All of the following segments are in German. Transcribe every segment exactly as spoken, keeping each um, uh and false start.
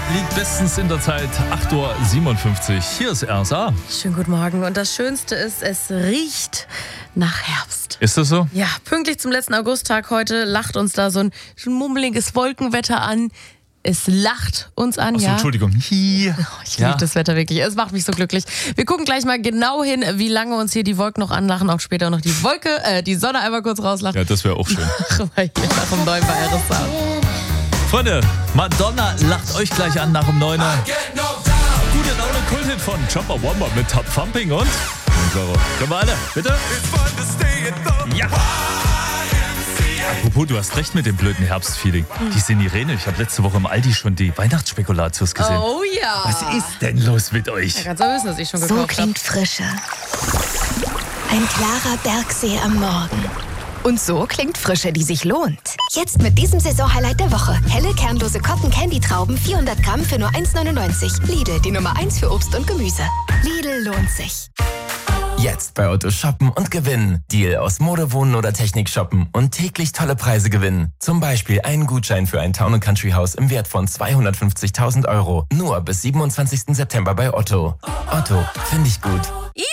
liegt bestens in der Zeit, acht Uhr siebenundfünfzig. Hier ist R S A. Schönen guten Morgen. Und das Schönste ist, es riecht nach Herbst. Ist das so? Ja, pünktlich zum letzten Augusttag heute lacht uns da so ein mummeliges Wolkenwetter an. Es lacht uns an, Achso, ja. Entschuldigung. Hier. Oh, ich liebe Ja. das Wetter wirklich. Es macht mich so glücklich. Wir gucken gleich mal genau hin, wie lange uns hier die Wolken noch anlachen. Auch später noch die Wolke, äh, die Sonne einmal kurz rauslacht. Ja, das wäre auch schön. Machen wir hier nach um neun bei R S A. Freunde, Madonna lacht euch gleich an nach um neun Uhr. Gute Laune Kulthit von Jumper Womber mit Top Thumping und Caro. Können wir alle, bitte? Ja. Apropos, du hast recht mit dem blöden Herbstfeeling. Die Sirene, ich habe letzte Woche im Aldi schon die Weihnachtsspekulatius gesehen. Oh ja. Was ist denn los mit euch? Ja, ganz so wissen, dass ich schon So gekauft klingt Frische. Ein klarer Bergsee am Morgen. Und so klingt Frische, die sich lohnt. Jetzt mit diesem Saisonhighlight der Woche. Helle, kernlose Cotton-Candy-Trauben, vierhundert Gramm für nur eins neunundneunzig. Lidl, die Nummer eins für Obst und Gemüse. Lidl lohnt sich. Jetzt bei Otto shoppen und gewinnen. Deal aus Mode, Wohnen oder Technik shoppen und täglich tolle Preise gewinnen. Zum Beispiel einen Gutschein für ein Town and Country Haus im Wert von zweihundertfünfzigtausend Euro. Nur bis siebenundzwanzigsten September bei Otto. Otto, finde ich gut.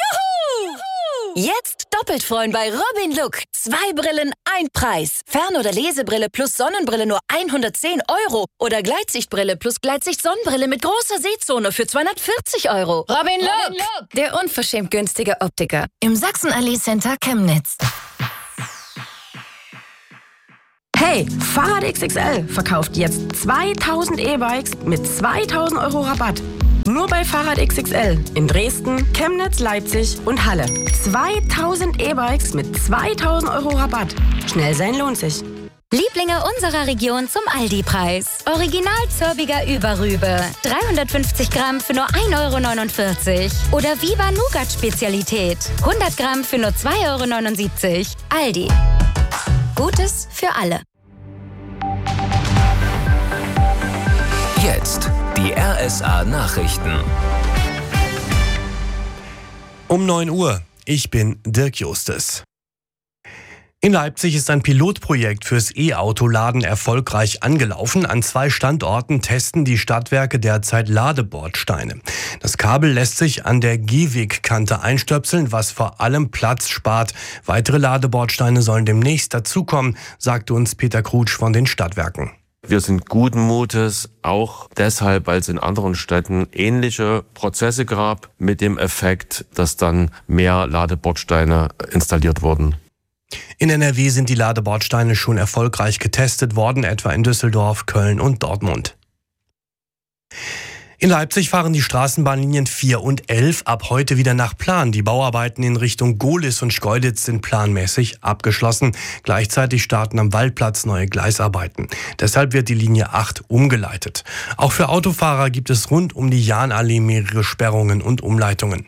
Jetzt doppelt freuen bei Robin Look. Zwei Brillen, ein Preis. Fern- oder Lesebrille plus Sonnenbrille nur hundertzehn Euro. Oder Gleitsichtbrille plus Gleitsicht-Sonnenbrille mit großer Sehzone für zweihundertvierzig Euro. Robin Look, Robin Look. Der unverschämt günstige Optiker. Im Sachsenallee Center Chemnitz. Hey, Fahrrad X X L verkauft jetzt zweitausend E-Bikes mit zweitausend Euro Rabatt. Nur bei Fahrrad X X L in Dresden, Chemnitz, Leipzig und Halle. zweitausend E-Bikes mit zweitausend Euro Rabatt. Schnell sein lohnt sich. Lieblinge unserer Region zum Aldi-Preis. Original Zörbiger Überrübe. dreihundertfünfzig Gramm für nur ein Euro neunundvierzig. Oder Viva Nougat Spezialität. hundert Gramm für nur zwei Euro neunundsiebzig. Aldi. Gutes für alle. Jetzt die R S A Nachrichten. Um neun Uhr. Ich bin Dirk Justes. In Leipzig ist ein Pilotprojekt fürs E-Auto-Laden erfolgreich angelaufen. An zwei Standorten testen die Stadtwerke derzeit Ladebordsteine. Das Kabel lässt sich an der Gehwegkante einstöpseln, was vor allem Platz spart. Weitere Ladebordsteine sollen demnächst dazukommen, sagte uns Peter Krutsch von den Stadtwerken. Wir sind guten Mutes, auch deshalb, weil es in anderen Städten ähnliche Prozesse gab, mit dem Effekt, dass dann mehr Ladebordsteine installiert wurden. In N R W sind die Ladebordsteine schon erfolgreich getestet worden, etwa in Düsseldorf, Köln und Dortmund. In Leipzig fahren die Straßenbahnlinien vier und elf ab heute wieder nach Plan. Die Bauarbeiten in Richtung Gohlis und Schkeuditz sind planmäßig abgeschlossen. Gleichzeitig starten am Waldplatz neue Gleisarbeiten. Deshalb wird die Linie acht umgeleitet. Auch für Autofahrer gibt es rund um die Jahnallee mehrere Sperrungen und Umleitungen.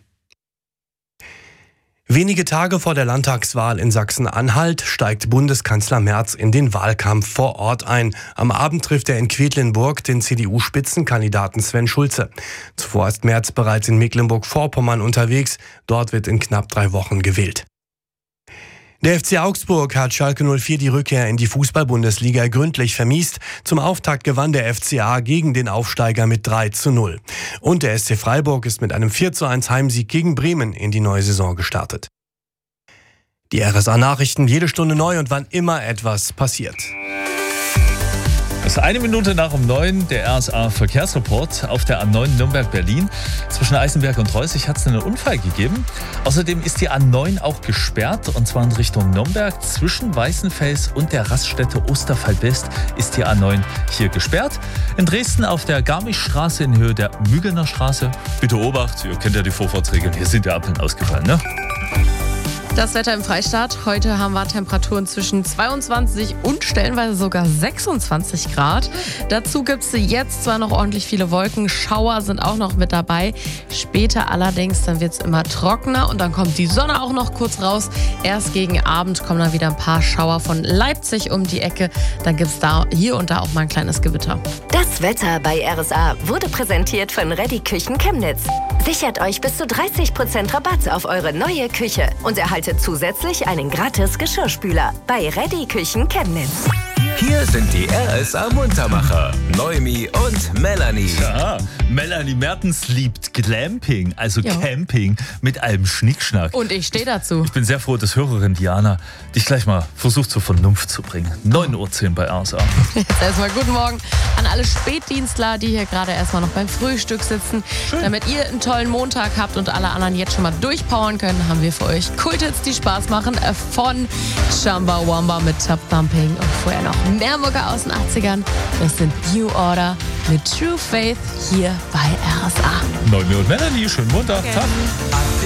Wenige Tage vor der Landtagswahl in Sachsen-Anhalt steigt Bundeskanzler Merz in den Wahlkampf vor Ort ein. Am Abend trifft er in Quedlinburg den C D U-Spitzenkandidaten Sven Schulze. Zuvor ist Merz bereits in Mecklenburg-Vorpommern unterwegs. Dort wird in knapp drei Wochen gewählt. Der F C Augsburg hat Schalke null vier die Rückkehr in die Fußball-Bundesliga gründlich vermiest. Zum Auftakt gewann der F C A gegen den Aufsteiger mit drei zu null. Und der S C Freiburg ist mit einem vier zu eins Heimsieg gegen Bremen in die neue Saison gestartet. Die R S A-Nachrichten jede Stunde neu und wann immer etwas passiert. Es ist eine Minute nach um neun, der R S A-Verkehrsreport auf der A neun Nürnberg-Berlin. Zwischen Eisenberg und Reusig hat es einen Unfall gegeben. Außerdem ist die A neun auch gesperrt, und zwar in Richtung Nürnberg. Zwischen Weißenfels und der Raststätte Osterfall-West ist die A neun hier gesperrt. In Dresden auf der Garmischstraße in Höhe der Mügelner Straße. Bitte Obacht, ihr kennt ja die Vorfahrtsregeln, hier sind die Ampeln ausgefallen, ne? Das Wetter im Freistaat. Heute haben wir Temperaturen zwischen zweiundzwanzig und stellenweise sogar sechsundzwanzig Grad. Dazu gibt es jetzt zwar noch ordentlich viele Wolken, Schauer sind auch noch mit dabei. Später allerdings, dann wird es immer trockener und dann kommt die Sonne auch noch kurz raus. Erst gegen Abend kommen dann wieder ein paar Schauer von Leipzig um die Ecke. Dann gibt es da hier und da auch mal ein kleines Gewitter. Das Wetter bei R S A wurde präsentiert von Reddy Küchen Chemnitz. Sichert euch bis zu dreißig Prozent Rabatt auf eure neue Küche und erhaltet zusätzlich einen gratis Geschirrspüler bei Reddy Küchen Chemnitz. Hier sind die R S A-Muntermacher, Noemi und Melanie. Ja, Melanie Mertens liebt Glamping, also Ja. Camping mit allem Schnickschnack. Und ich stehe dazu. Ich bin sehr froh, dass Hörerin Diana dich gleich mal versucht zur Vernunft zu bringen. neun Uhr zehn bei R S A. Jetzt erstmal guten Morgen an alle Spätdienstler, die hier gerade erstmal noch beim Frühstück sitzen. Schön. Damit ihr einen tollen Montag habt und alle anderen jetzt schon mal durchpowern können, haben wir für euch Kulthits, die Spaß machen, äh, von Chumbawamba mit Top Thumping und vorher noch mehr Mucke aus den achtzigern. Das sind New Order mit True Faith hier bei R S A. Noemi und Melanie, schönen Montag. Tag.